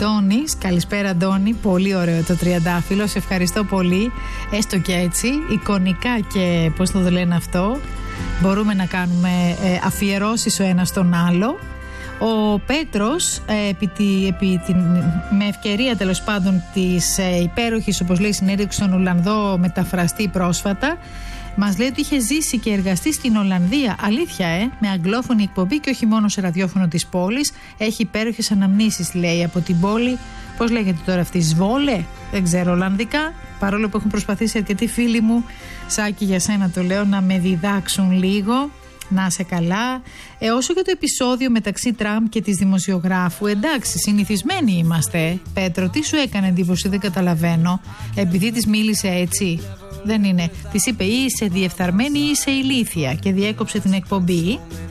Αντώνης. Καλησπέρα, Αντώνη. Πολύ ωραίο το τριαντάφυλλο. Σε ευχαριστώ πολύ. Έστω και έτσι. Εικονικά και πώς το λένε αυτό. Μπορούμε να κάνουμε αφιερώσεις ο ένας στον άλλο. Ο Πέτρος, με ευκαιρία τέλος πάντων της υπέροχης, όπως λέει, συνέντευξης στον Ολλανδό μεταφραστή πρόσφατα, μας λέει ότι είχε ζήσει και εργαστεί στην Ολλανδία. Αλήθεια, με αγγλόφωνη εκπομπή και όχι μόνο σε ραδιόφωνο της πόλης. Έχει υπέροχες αναμνήσεις, λέει, από την πόλη. Πώς λέγεται τώρα αυτή, Σβόλε, δεν ξέρω Ολλανδικά. Παρόλο που έχουν προσπαθήσει αρκετοί φίλοι μου, Σάκη, για σένα το λέω, να με διδάξουν λίγο. Να είσαι καλά. Όσο για το επεισόδιο μεταξύ Τραμπ και της δημοσιογράφου, εντάξει, συνηθισμένοι είμαστε. Πέτρο, τι σου έκανε εντύπωση, δεν καταλαβαίνω. Επειδή της μίλησε έτσι, δεν είναι. Της είπε ή είσαι διεφθαρμένη ή είσαι ηλίθια και διέκοψε την εκπομπή.